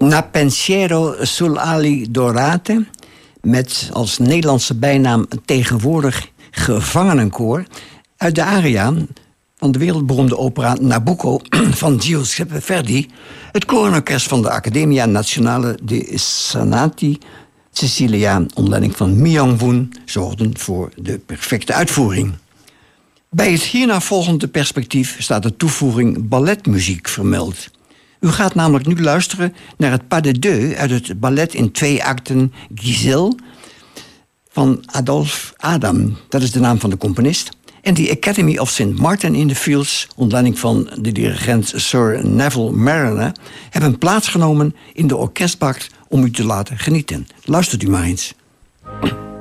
Na pensiero sull'ali dorate, met als Nederlandse bijnaam tegenwoordig Gevangenenkoor, uit de aria van de wereldberoemde opera Nabucco van Giuseppe Verdi, het koororkest van de Accademia Nazionale dei Sonati Sicilia onder leiding van Myung-Whun zorgden voor de perfecte uitvoering. Bij het hierna volgende perspectief staat de toevoeging balletmuziek vermeld. U gaat namelijk nu luisteren naar het pas de deux uit het ballet in 2 acten Giselle van Adolphe Adam, dat is de naam van de componist, en The Academy of St. Martin in the Fields, onder leiding van de dirigent Sir Neville Marriner, hebben plaatsgenomen in de orkestbak om u te laten genieten. Luistert u maar eens.